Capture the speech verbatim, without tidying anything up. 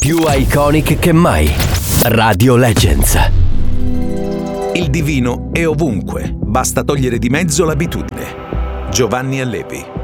più iconic che mai. Radio Legends. Il divino è ovunque, basta togliere di mezzo l'abitudine. Giovanni Allevi.